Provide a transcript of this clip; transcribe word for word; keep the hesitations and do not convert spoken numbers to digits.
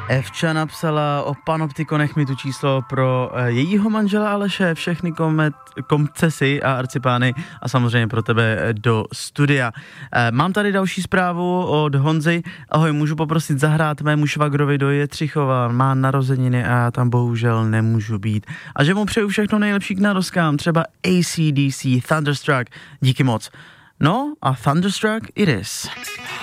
Evča napsala o Panoptikonech mi tu číslo pro jejího manžela Aleše, všechny komet, koncesy a arcipány a samozřejmě pro tebe do studia. Mám tady další zprávu od Honzy. Ahoj, můžu poprosit zahrát mému švagrovi do Jetřichova, má narozeniny a já tam bohužel nemůžu být. A že mu přeju všechno nejlepší k narozkám, třeba A C D C, Thunderstruck. Díky moc. No a Thunderstruck it is.